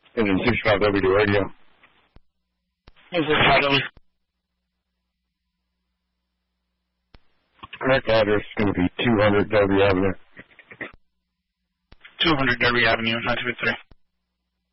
Engine 65W radio. Engine 65W. Correct address is going to be 200 Derby Avenue. 200 Derby Avenue, 923.